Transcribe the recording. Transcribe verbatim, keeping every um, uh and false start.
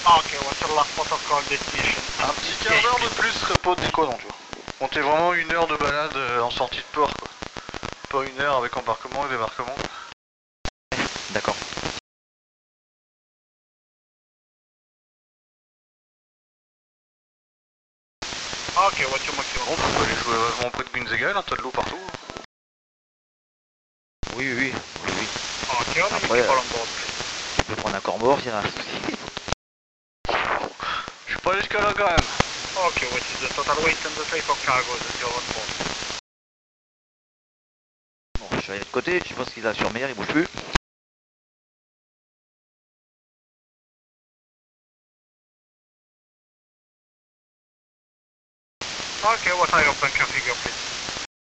Okay, what's your last protocol destination? Un petit quart d'heure de plus serait pas déconnant, tu vois. Comptez vraiment une heure de balade euh, en sortie de port, quoi. Pas une heure avec embarquement et débarquement. D'accord. Okay, what's your maximum? Bon, faut aller jouer vachement près de Gunzegal, hein, t'as de l'eau partout. Oui, oui, oui. oui, oui. Okay, how many Après, people euh, on board, please? Tu peux prendre un corps mort s'il y a un souci. Je suis pas jusqu'à là quand même. Okay, what is the total weight and the type of cargo that you're on board? Bon, je suis allé de côté, je pense qu'il a sur mer, il bouge plus. Okay, what are your bunker